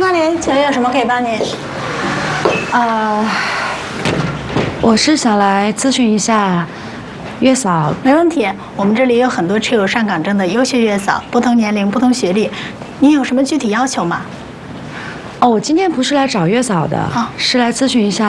芳林，请问有什么可以帮您？ 我是想来咨询一下月嫂。 没问题，我们这里有很多持有上岗证的优秀月嫂，不同年龄、不同学历，您有什么具体要求吗？ 哦，我今天不是来找月嫂的，是来咨询一下